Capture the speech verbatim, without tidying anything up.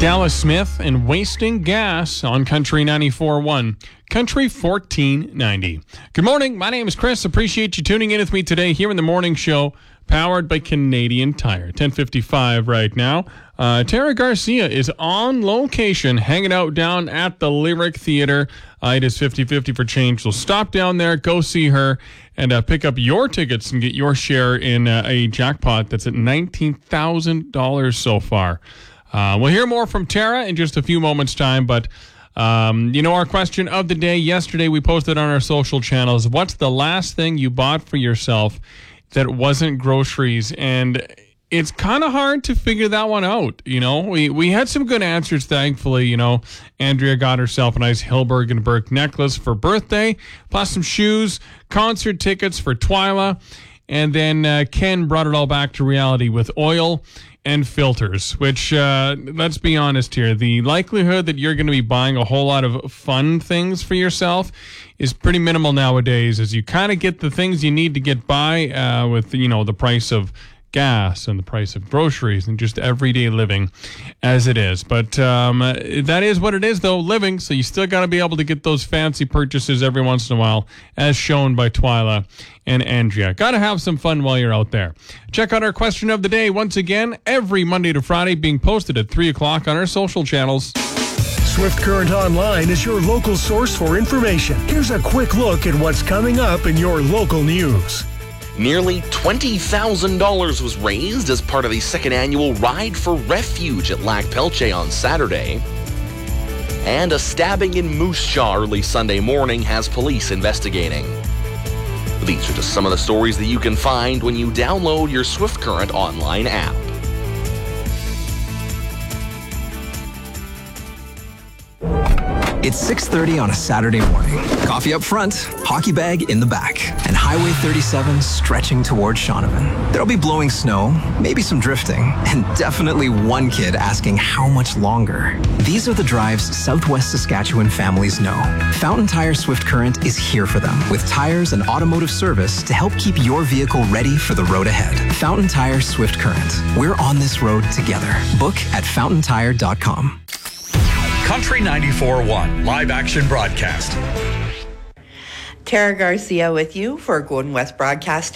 Dallas Smith and Wasting Gas on Country ninety-four point one. Country fourteen ninety. Good morning. My name is Chris. Appreciate you tuning in with me today here in the morning show, powered by Canadian Tire. ten fifty-five right now. Uh, Tara Garcia is on location, hanging out down at the Lyric Theater. Uh, it is fifty-fifty for change. So stop down there, go see her, and uh, pick up your tickets and get your share in uh, a jackpot that's at nineteen thousand dollars so far. Uh, we'll hear more from Tara in just a few moments' time, but um, you know, our question of the day yesterday we posted on our social channels. What's the last thing you bought for yourself that wasn't groceries? And it's kind of hard to figure that one out. You know, we, we had some good answers, thankfully. You know, Andrea got herself a nice Hilberg and Burke necklace for birthday, plus some shoes, concert tickets for Twyla. And then uh, Ken brought it all back to reality with oil and filters, which, uh, let's be honest here, the likelihood that you're going to be buying a whole lot of fun things for yourself is pretty minimal nowadays, as you kind of get the things you need to get by uh, with, you know, the price of gas and the price of groceries and just everyday living as it is. But um, that is what it is, though, living. So you still got to be able to get those fancy purchases every once in a while, as shown by Twyla and Andrea. Got to have some fun while you're out there. Check out our question of the day once again every Monday to Friday, being posted at three o'clock on our social channels. Swift Current Online is your local source for information. Here's a quick look at what's coming up in your local news. Nearly twenty thousand dollars was raised as part of the second annual Ride for Refuge at Lac Pelche on Saturday. And a stabbing in Moose Jaw early Sunday morning has police investigating. These are just some of the stories that you can find when you download your Swift Current Online app. It's six thirty on a Saturday morning. Coffee up front, hockey bag in the back, and Highway thirty-seven stretching toward Shaunavon. There'll be blowing snow, maybe some drifting, and definitely one kid asking how much longer. These are the drives Southwest Saskatchewan families know. Fountain Tire Swift Current is here for them, with tires and automotive service to help keep your vehicle ready for the road ahead. Fountain Tire Swift Current. We're on this road together. Book at fountain tire dot com. Country ninety-four point one live action broadcast. Tara Garcia with you for Golden West Broadcasting.